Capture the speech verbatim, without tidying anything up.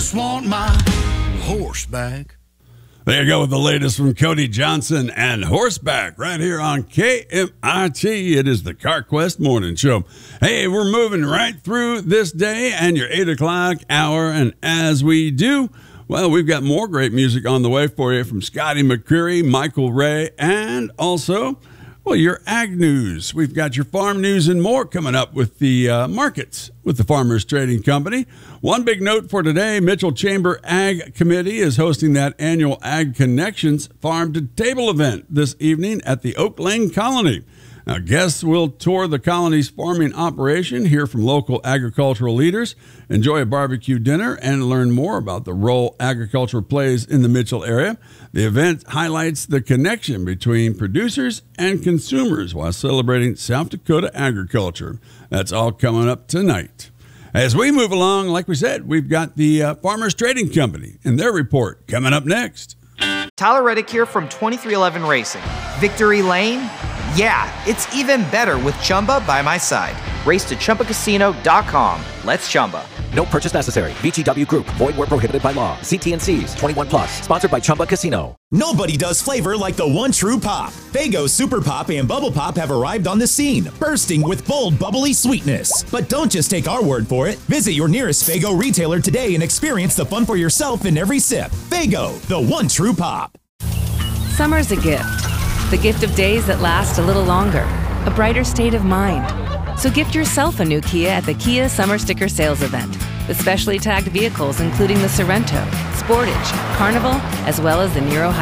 just want my horseback. There you go with the latest from Cody Johnson and Horseback right here on K M I T. It is the CarQuest Morning Show. Hey, we're moving right through this day and your eight o'clock hour. And as we do, well, we've got more great music on the way for you from Scotty McCreery, Michael Ray, and also, well, your ag news. We've got your farm news and more coming up with the uh, markets with the Farmers Trading Company. One big note for today, Mitchell Chamber Ag Committee is hosting that annual Ag Connections Farm to Table event this evening at the Oak Lane Colony. Now, guests will tour the colony's farming operation, hear from local agricultural leaders, enjoy a barbecue dinner, and learn more about the role agriculture plays in the Mitchell area. The event highlights the connection between producers and consumers while celebrating South Dakota agriculture. That's all coming up tonight. As we move along, like we said, we've got the uh, Farmers Trading Company and their report coming up next. Tyler Reddick here from twenty-three eleven Racing. Victory Lane? Yeah, it's even better with Chumba by my side. Race to Chumba Casino dot com. Let's Chumba. No purchase necessary. V G W Group. Void where prohibited by law. See T and C's. twenty-one plus. Sponsored by Chumba Casino. Nobody does flavor like the one true pop. Faygo Super Pop and Bubble Pop have arrived on the scene, bursting with bold, bubbly sweetness. But don't just take our word for it. Visit your nearest Faygo retailer today and experience the fun for yourself in every sip. Faygo, the one true pop. Summer's a gift. The gift of days that last a little longer. A brighter state of mind. So gift yourself a new Kia at the Kia Summer Sticker Sales Event. With specially tagged vehicles including the Sorrento, Sportage, Carnival, as well as the Niro